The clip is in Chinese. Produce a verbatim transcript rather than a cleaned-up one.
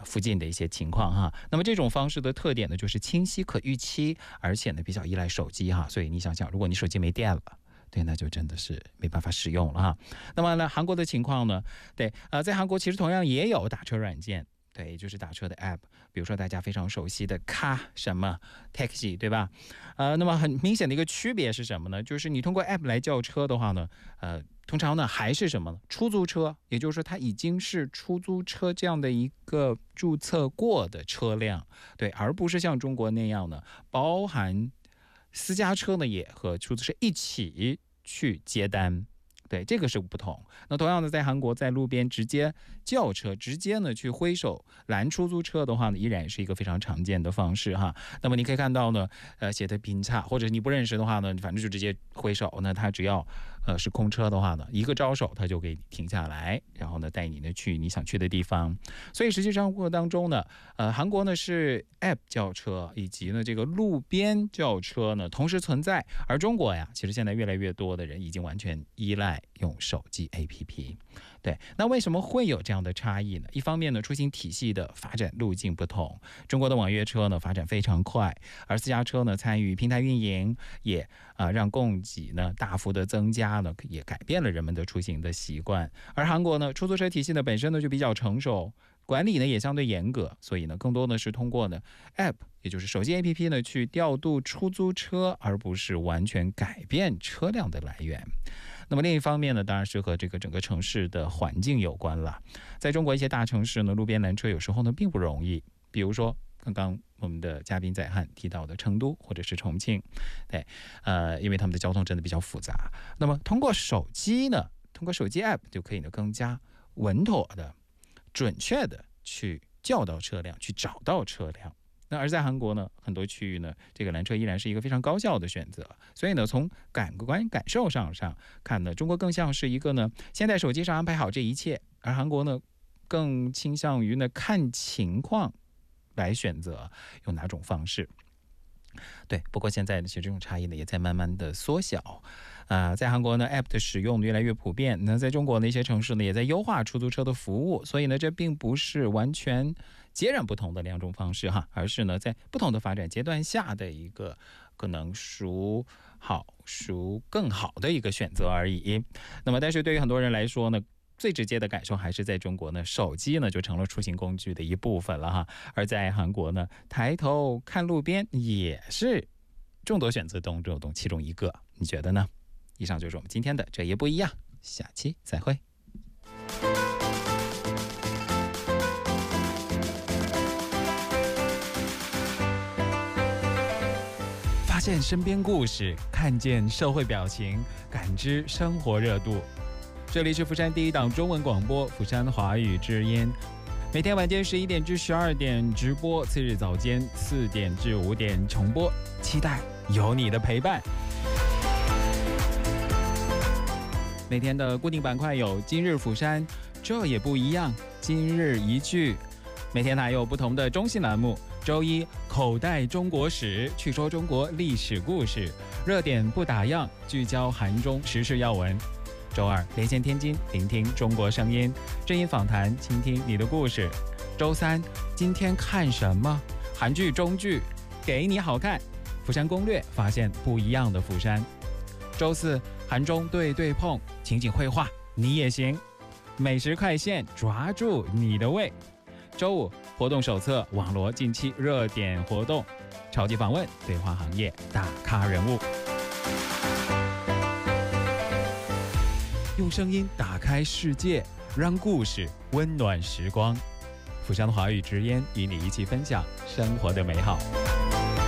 附近的一些情况哈。那么这种方式的特点呢，就是清晰可预期，而且呢比较依赖手机哈。所以你想想，如果你手机没电了，对，那就真的是没办法使用了哈。那么呢，韩国的情况呢，对，呃，在韩国其实同样也有打车软件。对，就是打车的 app， 比如说大家非常熟悉的卡什么 taxi， 对吧？呃，那么很明显的一个区别是什么呢？就是你通过 app 来叫车的话呢，呃，通常呢还是什么呢？出租车，也就是说它已经是出租车这样的一个注册过的车辆，对，而不是像中国那样呢，包含私家车呢也和出租车一起去接单。对，这个是不同。那同样的，在韩国，在路边直接叫车，直接呢去挥手拦出租车的话呢，依然是一个非常常见的方式哈。那么你可以看到呢，呃，写的拼差，或者你不认识的话呢，反正就直接挥手。那他只要呃是空车的话呢，一个招手他就给你停下来，然后呢带你呢去你想去的地方。所以实际上过程当中呢，呃，韩国呢是 App 叫车以及呢这个路边叫车呢同时存在，而中国呀，其实现在越来越多的人已经完全依赖用手机 A P P。 对，那为什么会有这样的差异呢？一方面呢，出行体系的发展路径不同，中国的网约车呢发展非常快，而私家车呢参与平台运营，也啊、呃、让供给呢大幅的增加呢，也改变了人们的出行的习惯。而韩国呢，出租车体系呢本身呢就比较成熟，管理呢也相对严格，所以呢更多的是通过呢 App， 也就是手机 A P P 呢去调度出租车，而不是完全改变车辆的来源。那么另一方面呢，当然是和这个整个城市的环境有关了。在中国一些大城市呢，路边拦车有时候呢并不容易，比如说刚刚我们的嘉宾在汉提到的成都或者是重庆，对，呃，因为他们的交通真的比较复杂。那么通过手机呢，通过手机 App 就可以呢更加稳妥的、准确的去叫到车辆，去找到车辆。那而在韩国呢，很多区域呢，这个拦车依然是一个非常高效的选择。所以呢，从感官感受上上看呢，中国更像是一个呢，先在手机上安排好这一切，而韩国呢，更倾向于呢看情况来选择用哪种方式。对，不过现在呢，其实这种差异呢也在慢慢的缩小。啊、呃，在韩国呢 ，App 的使用越来越普遍。那在中国的一些城市呢，也在优化出租车的服务。所以呢，这并不是完全截然不同的两种方式哈，而是呢在不同的发展阶段下的一个可能孰好孰更好的一个选择而已。那么，但是对于很多人来说呢，最直接的感受还是在中国呢，手机呢就成了出行工具的一部分了哈。而在韩国呢，抬头看路边也是众多选择当中其中一个，你觉得呢？以上就是我们今天的这也不一样，下期再会。发现身边故事，看见社会表情，感知生活热度。这里是釜山第一档中文广播釜山华语之音，每天晚间十一点至十二点直播，次日早间四点至五点重播，期待有你的陪伴。每天的固定板块有今日釜山，这也不一样，今日一句。每天还有不同的中心栏目，周一口袋中国史，去说中国历史故事，热点不打烊，聚焦韩中时事要闻。周二连线天津，聆听中国声音，正音访谈，倾听你的故事。周三今天看什么？韩剧中剧给你好看，釜山攻略，发现不一样的釜山。周四韩中对对碰，情景绘画你也行，美食快线，抓住你的胃。周五活动手册，网罗近期热点活动，超级访问，对话行业大咖人物，用声音打开世界，让故事温暖时光。釜山华语之音与你一起分享生活的美好。